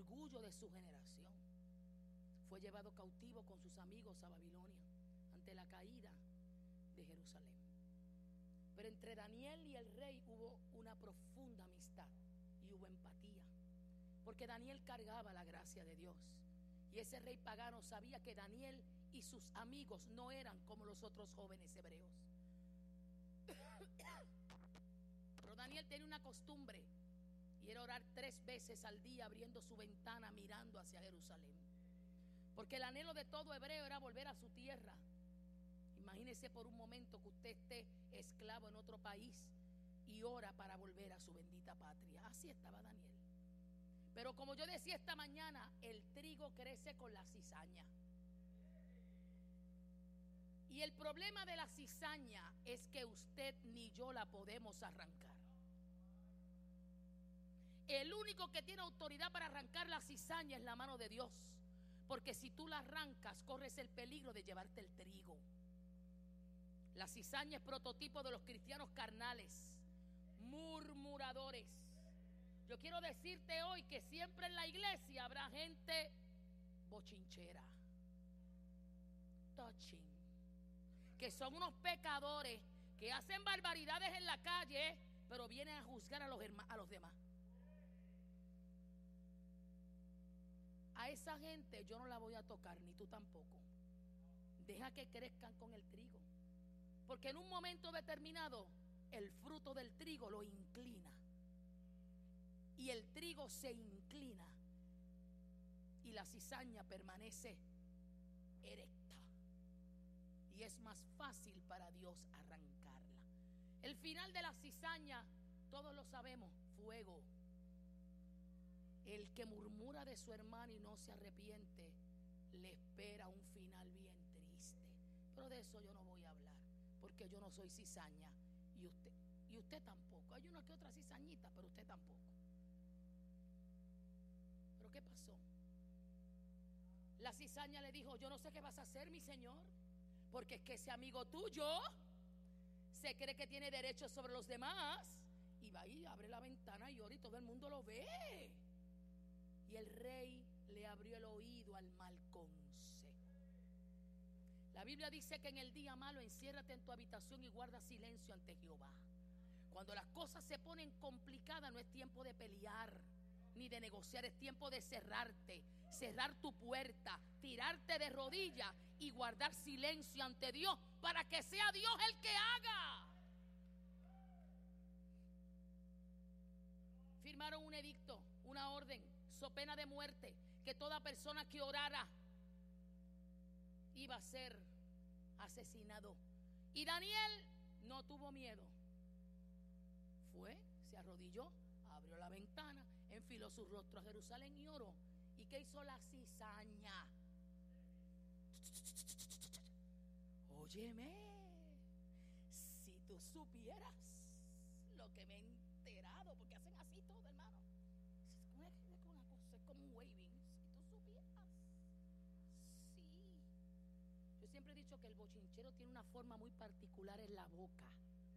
orgullo de su generación. Fue llevado cautivo con sus amigos a Babilonia ante la caída de Jerusalén. Pero entre Daniel y el rey hubo una profunda amistad y hubo empatía, porque Daniel cargaba la gracia de Dios. Y ese rey pagano sabía que Daniel y sus amigos no eran como los otros jóvenes hebreos. Pero Daniel tenía una costumbre, y era orar 3 veces al día, abriendo su ventana, mirando hacia Jerusalén, porque el anhelo de todo hebreo era volver a su tierra. Imagínese por un momento que usted esté esclavo en otro país y ora para volver a su bendita patria. Así estaba Daniel. Pero como yo decía esta mañana, el trigo crece con la cizaña. Y el problema de la cizaña es que usted ni yo la podemos arrancar. El único que tiene autoridad para arrancar la cizaña es la mano de Dios. Porque si tú la arrancas, corres el peligro de llevarte el trigo. La cizaña es prototipo de los cristianos carnales, murmuradores. Yo quiero decirte hoy que siempre en la iglesia habrá gente bochinchera, touching, que son unos pecadores que hacen barbaridades en la calle, pero vienen a juzgar a los demás. A esa gente yo no la voy a tocar, ni tú tampoco. Deja que crezcan con el trigo, porque en un momento determinado el fruto del trigo lo inclina. Y el trigo se inclina y la cizaña permanece erecta. Y es más fácil para Dios arrancarla. El final de la cizaña, todos lo sabemos, fuego. El que murmura de su hermano y no se arrepiente, le espera un final bien triste. Pero de eso yo no voy a hablar, porque yo no soy cizaña y usted tampoco. Hay una que otra cizañita, pero usted tampoco. ¿Pero qué pasó? La cizaña le dijo: yo no sé qué vas a hacer, mi señor, porque es que ese amigo tuyo se cree que tiene derecho sobre los demás, y va y abre la ventana y ora y todo el mundo lo ve. Y el rey le abrió el oído al mal consejo. La Biblia dice que en el día malo enciérrate en tu habitación y guarda silencio ante Jehová. Cuando las cosas se ponen complicadas, no es tiempo de pelear ni de negociar, es tiempo de cerrarte, cerrar tu puerta, tirarte de rodillas y guardar silencio ante Dios, para que sea Dios el que haga. Firmaron un edicto, una orden, so pena de muerte, que toda persona que orara iba a ser asesinado. Y Daniel no tuvo miedo. Fue, se arrodilló, abrió la ventana, enfiló su rostro a Jerusalén y oró. ¿Y qué hizo la cizaña? Óyeme, si tú supieras lo que me he enterado, porque hacen así todo, hermano. Es una cosa, es como un waving. Si tú supieras. Sí. Yo siempre he dicho que el bochinchero tiene una forma muy particular en la boca.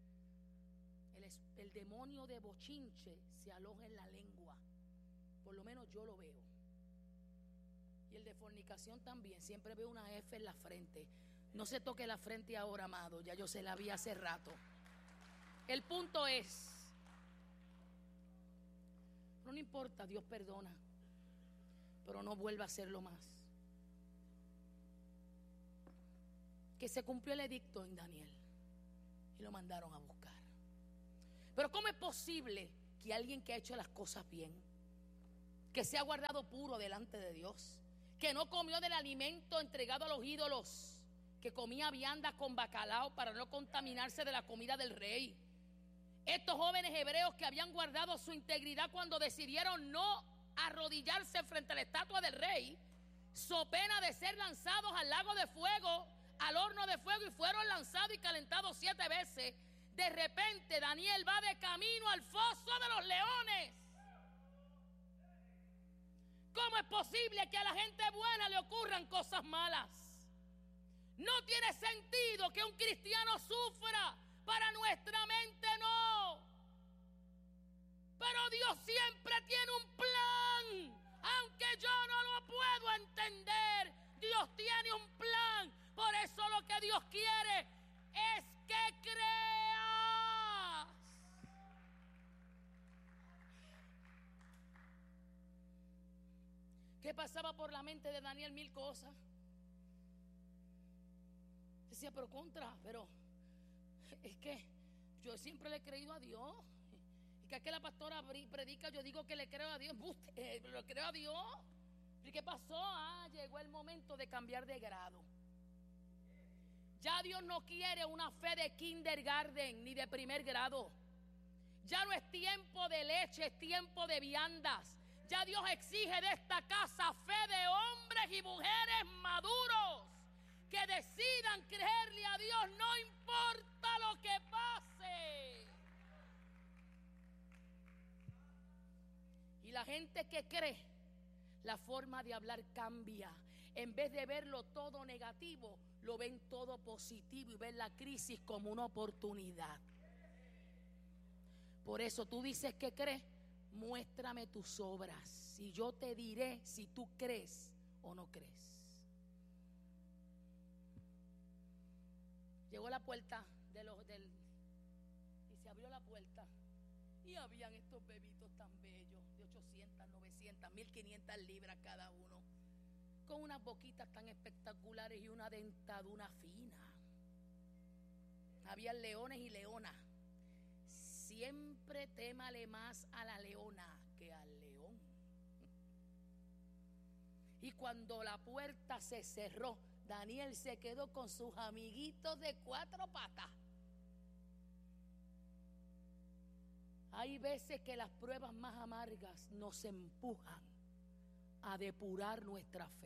El demonio de bochinche se aloja en la lengua. Por lo menos yo lo veo. Y el de fornicación también. Siempre veo una F en la frente. No se toque la frente ahora, amado. Ya yo se la vi hace rato. El punto es, no importa, Dios perdona, pero no vuelva a hacerlo más. Que se cumplió el edicto en Daniel y lo mandaron a buscar. Pero ¿cómo es posible que alguien que ha hecho las cosas bien, que se ha guardado puro delante de Dios, que no comió del alimento entregado a los ídolos, que comía viandas con bacalao para no contaminarse de la comida del rey, estos jóvenes hebreos que habían guardado su integridad cuando decidieron no arrodillarse frente a la estatua del rey, so pena de ser lanzados al lago de fuego, al horno de fuego, y fueron lanzados y calentados 7 veces. De repente Daniel va de camino al foso de los leones. ¿Cómo es posible que a la gente buena le ocurran cosas malas? No tiene sentido que un cristiano sufra. Para nuestra mente no. Pero Dios siempre tiene un plan. Aunque entender. Dios tiene un plan. Por eso lo que Dios quiere es que creas. ¿Qué pasaba por la mente de Daniel? Mil cosas. Decía, pero es que yo siempre le he creído a Dios. Y que la pastora predica, yo digo que le creo a Dios. ¿Le creo a Dios? ¿Y qué pasó? Llegó el momento de cambiar de grado. Ya Dios no quiere una fe de kindergarten ni de primer grado. Ya no es tiempo de leche, es tiempo de viandas. Ya Dios exige de esta casa fe de hombres y mujeres maduros que decidan creerle a Dios, no importa lo que pase. Y la gente que cree, la forma de hablar cambia. En vez de verlo todo negativo, lo ven todo positivo y ven la crisis como una oportunidad. Por eso tú dices que crees, muéstrame tus obras y yo te diré si tú crees o no crees. Llegó la puerta y se abrió la puerta y habían estos bebitos tan bellos de 800, 900, 1500 libras cada uno, con unas boquitas tan espectaculares y una dentadura fina. Habían leones y leonas. Siempre témale más a la leona que al león. Y cuando la puerta se cerró, Daniel se quedó con sus amiguitos de 4 patas. Hay veces que las pruebas más amargas nos empujan a depurar nuestra fe.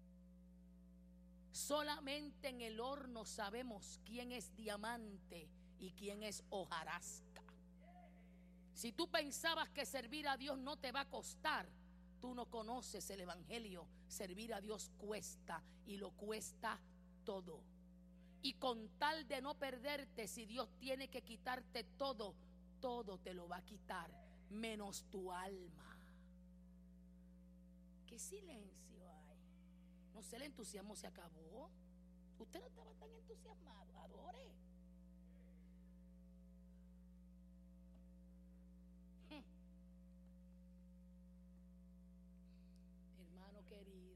Solamente en el horno sabemos quién es diamante y quién es hojarasca. Si tú pensabas que servir a Dios no te va a costar, tú no conoces el evangelio. Servir a Dios cuesta y lo cuesta todo. Y con tal de no perderte, si Dios tiene que quitarte todo, todo te lo va a quitar, menos tu alma. ¿Qué silencio hay? No sé, el entusiasmo se acabó. Usted no estaba tan entusiasmado. Adore. Hermano querido,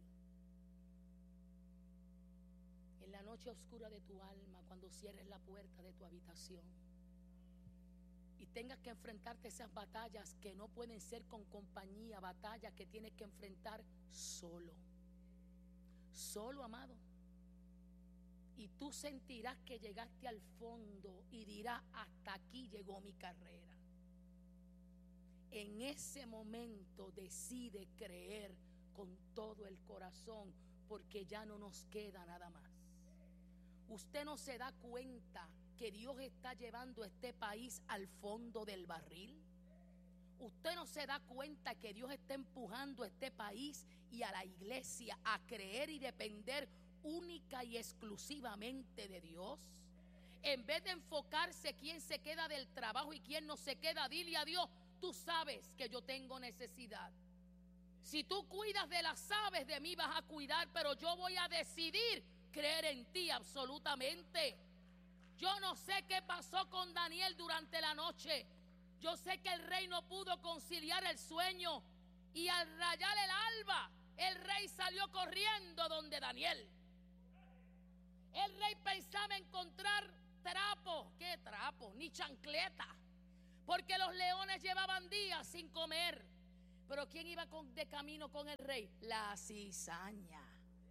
en la noche oscura de tu alma, cuando cierres la puerta de tu habitación y tengas que enfrentarte a esas batallas que no pueden ser con compañía, batallas que tienes que enfrentar solo, amado. Y tú sentirás que llegaste al fondo y dirás, hasta aquí llegó mi carrera. En ese momento decide creer con todo el corazón, porque ya no nos queda nada más. Usted no se da cuenta que Dios está llevando este país al fondo del barril. Usted no se da cuenta que Dios está empujando este país y a la iglesia a creer y depender única y exclusivamente de Dios. En vez de enfocarse quién se queda del trabajo y quién no se queda, dile a Dios, tú sabes que yo tengo necesidad. Si tú cuidas de las aves, de mí vas a cuidar, pero yo voy a decidir creer en ti absolutamente. Yo no sé qué pasó con Daniel durante la noche. Yo sé que el rey no pudo conciliar el sueño y al rayar el alba, el rey salió corriendo donde Daniel. El rey pensaba encontrar trapo. ¿Qué trapo? Ni chancleta. Porque los leones llevaban días sin comer. Pero ¿quién iba de camino con el rey? La cizaña.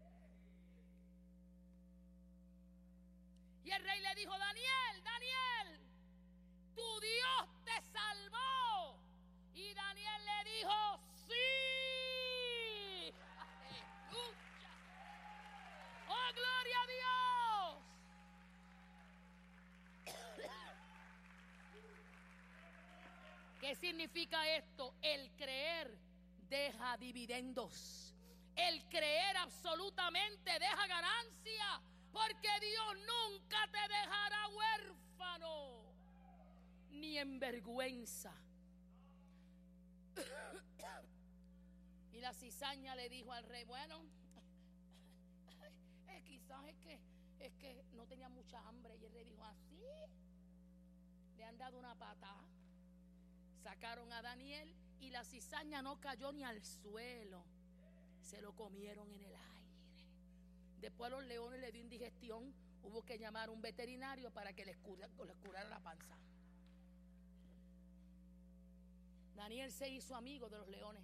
Y el rey le dijo, Daniel, tu Dios te salvó. Y Daniel le dijo, sí. Aleluya. Oh, gloria a Dios. ¿Qué significa esto? El creer deja dividendos. El creer absolutamente deja ganancia. Porque Dios nunca te dejará huérfano ni en vergüenza. Y la cizaña le dijo al rey, bueno, que quizás es que no tenía mucha hambre. Y el rey dijo, así, le han dado una patada. Sacaron a Daniel y la cizaña no cayó ni al suelo, se lo comieron en el aire. Después a los leones le dio indigestión, hubo que llamar a un veterinario para que les curara la panza. Daniel se hizo amigo de los leones,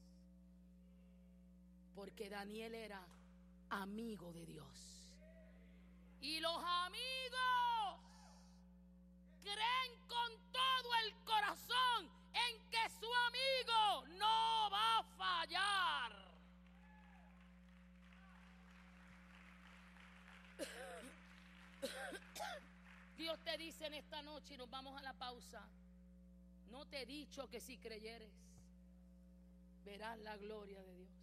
porque Daniel era amigo de Dios. Y los amigos creen con todo el corazón en que su amigo no va a fallar. Dios te dice en esta noche, y nos vamos a la pausa, no te he dicho que si creyeres verás la gloria de Dios.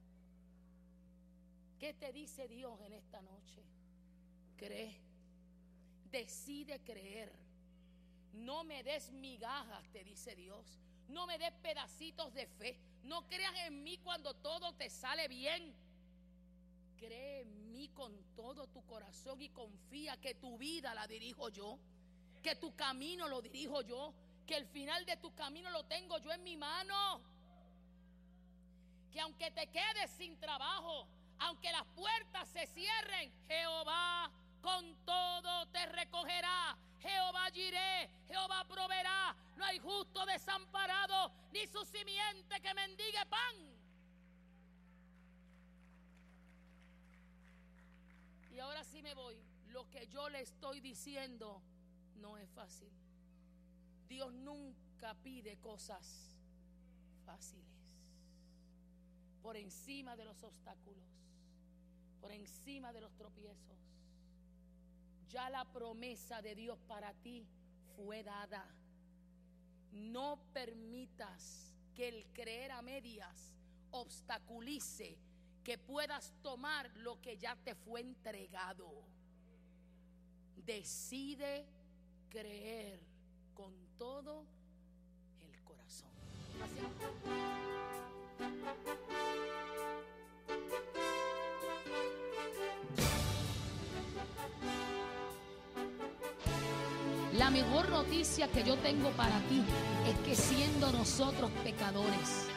¿Qué te dice Dios en esta noche? Cree, decide creer. No me des migajas, te dice Dios. No me des pedacitos de fe. No creas en mí cuando todo te sale bien. Cree en mí con todo tu corazón y confía que tu vida la dirijo yo, que tu camino lo dirijo yo, que el final de tu camino lo tengo yo en mi mano. Que aunque te quedes sin trabajo, aunque las puertas se cierren, Jehová con todo te recogerá. Jehová Jireh, Jehová proveerá. No hay justo desamparado, ni su simiente que mendigue pan. Y ahora sí me voy. Lo que yo le estoy diciendo no es fácil. Dios nunca pide cosas fáciles. Por encima de los obstáculos, por encima de los tropiezos, ya la promesa de Dios para ti fue dada. No permitas que el creer a medias obstaculice que puedas tomar lo que ya te fue entregado. Decide creer con todo el corazón. La mejor noticia que yo tengo para ti es que siendo nosotros pecadores,